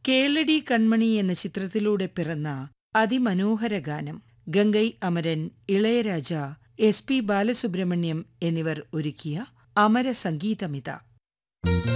കേളടി കൺമണി എന്ന ചിത്രത്തിലൂടെ പിറന്ന അതിമനോഹര ഗാനം. ഗംഗൈ അമരൻ, ഇളയരാജ, എസ് പി ബാലസുബ്രഹ്മണ്യം എന്നിവർ ഒരുക്കിയ അമര സംഗീതമിത.